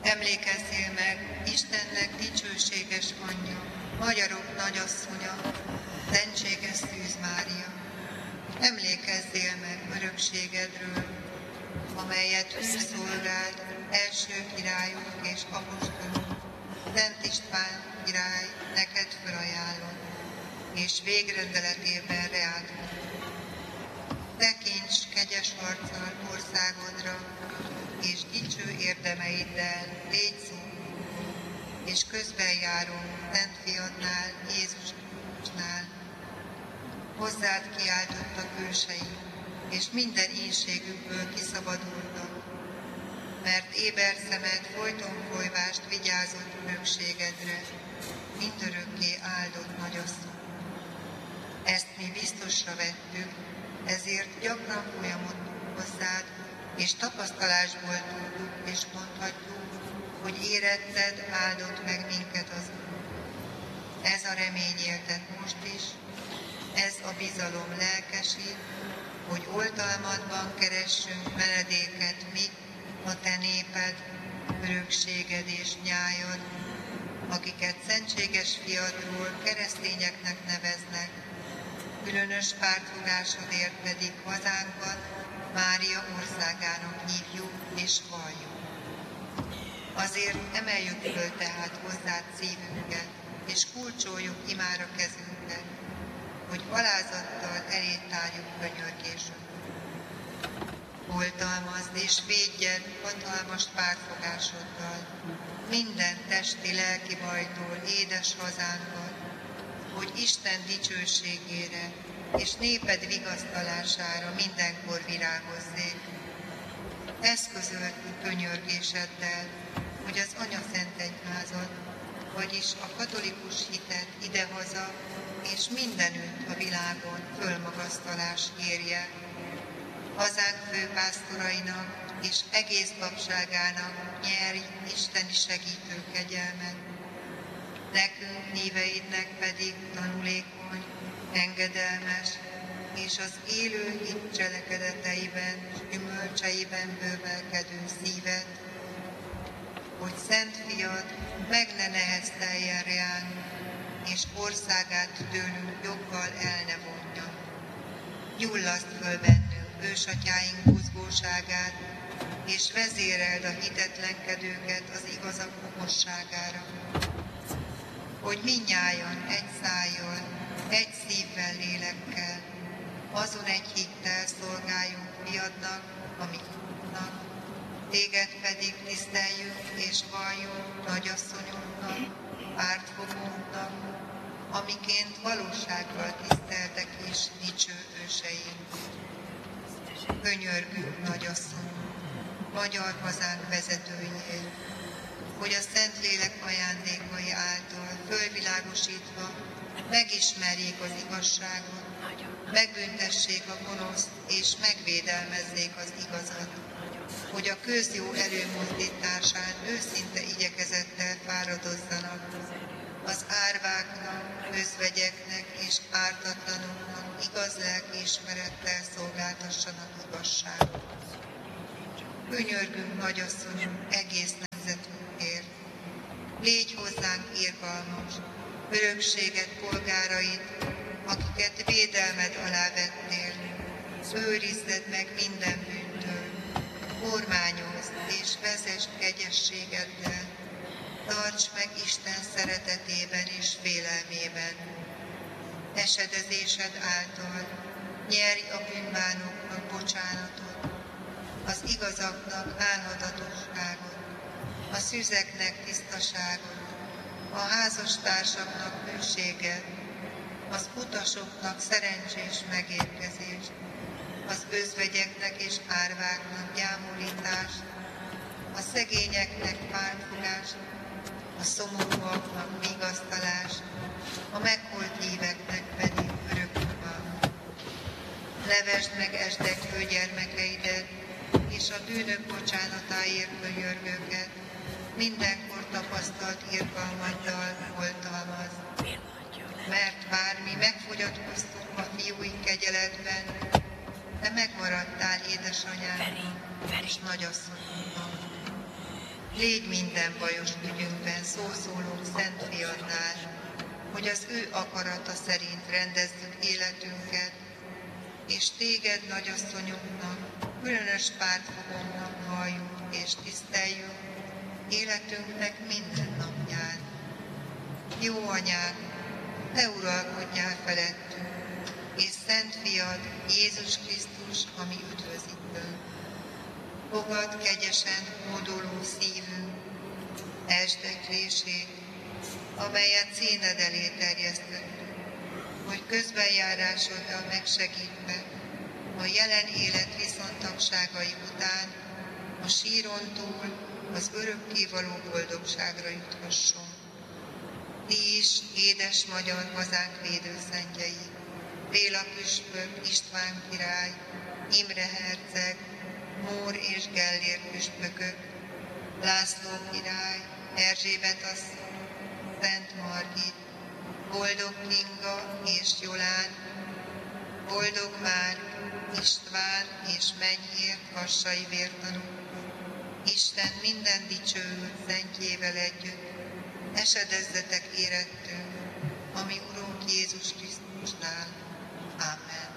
Emlékezzél meg Istennek dicsőséges anyja, magyarok nagyasszonya, szentséges Szűz Mária. Emlékezzél meg örökségedről, amelyet ő szolgált első királyok és apostolok, Szent István király neked felajánlott, és végrendeletében reád. Tekints kegyes arccal országodra, és dicső érdemeiddel légy szó, és közben járunk Szent Fiadnál, Jézusnál. Hozzád kiáltottak őseink, és minden ínségükből kiszabadultak, mert éber szemed folyton folyvást vigyázott örökségedre, mindörökké áldott nagyasszony. Ezt mi biztosra vettük, ezért gyakran folyamodtunk hozzád, és tapasztalásból tudjuk, és mondhatjuk, hogy éretted áldott meg minket az Úr. Ez a remény éltet most is, ez a bizalom lelkesít, hogy oltalmadban keressünk menedéket mi, a te néped, örökséged és nyájad, akiket szentséges fiadról keresztényeknek neveznek, különös pártfogásodért pedig hazánkat Mária országának hívjuk és valljuk. Azért emeljük föl tehát hozzád szívünket, és kulcsoljuk imára kezünket, hogy alázattal eléd tárjuk könyörgésünket. Oltalmazd és védjed hatalmas pártfogásoddal minden testi-lelki bajtól édes hazánkat, hogy Isten dicsőségére és néped vigasztalására mindenkor virágozzék. Eszközölt könyörgéseddel, hogy az Anya Szent Egyházat, vagyis a katolikus hitet idehaza és mindenütt a világon fölmagasztalás érje. Hazánk főpásztorainak és egész papságának nyerj isteni segítő kegyelmet. Nekünk híveidnek pedig tanulékony, engedelmes és az élő hit cselekedeteiben, gyümölcseiben bővelkedő szívet, hogy Szent Fiad meg ne nehezteljen reánk, és országát tőlünk joggal el ne vonja. Gyullaszd föl bennünk ősatyáink buzgóságát, és vezéreld a hitetlenkedőket az igazak okosságára, hogy mindnyájan egy szájjal, egy szívvel, lélekkel, azon egy hittel szolgáljunk fiadnak, ami útnak, téged pedig tiszteljük és valljuk nagyasszonyunknak, pártfogónknak, amiként valósággal tiszteltek is dicső őseink. Könyörgünk, nagyasszony, magyar hazánk vezetőjéért, hogy a Szentlélek ajándékai által fölvilágosítva megismerjék az igazságot, megbüntessék a gonoszt és megvédelmezzék az igazat, hogy a közjó előmozdításán őszinte igyekezettel fáradozzanak, az árváknak, özvegyeknek és ártatlanoknak igaz lelkiismerettel szolgáltassanak igazságot. Könyörgünk, nagyasszonyunk, egész nemzetünkért. Légy hozzánk irgalmas, örökséged polgárait, akiket védelmed alá vettél, őrizzed meg minden bűntől, kormányozd és vezesd kegyességeddel, tarts meg Isten szeretetében és félelmében. Esedezésed által nyerj a bűnbánóknak bocsánatot, az igazaknak álhatatosságot, a szüzeknek tisztaságot, a házastársaknak hűséget, az utasoknak szerencsés megérkezést, az özvegyeknek és árváknak gyámolítást, a szegényeknek pártfogást, a szomorúaknak vigasztalást, a megholt híveknek pedig örök nyugalmat. Levesd meg esdekfő gyermekeidet, és a bűnök bocsánatáért könyörgőket, mindenkor tapasztalt irgalmaddal oltalmazd. Mert bár mi megfogyatkoztunk a fiúi kegyeletben, te megmaradtál édesanyámnak és nagyasszonyunknak. Légy minden bajos ügyünkben szószóló Szent Fiadnál, hogy az ő akarata szerint rendezzük életünket, és téged, nagyasszonyunknak, különös pártfogunknak halljunk és tiszteljük életünknek minden napján. Jó Anyánk, Te uralkodjál felettünk, és Szent Fiad, Jézus Krisztus, ami üdvözítőnk. Fogad kegyesen hódoló szívünk, esdeklését, amelyet színed elé terjesztettünk, hogy közbenjárásoddal megsegítve a jelen élet viszontagságai után a síron túl az örökkévaló boldogságra juthassunk. Ti is, édes magyar hazánk védőszentjei, Béla püspök, István király, Imre herceg, Mór és Gellér püspökök, László király, Erzsébet asszony, Szent Margit, Boldog Kinga és Jolán, Boldog Márk, István és Menyhért kassai vértanúk, Isten minden dicsőült szentjével együtt, esedezzetek érettünk, ami Urunk Jézus Krisztusnál. Amen.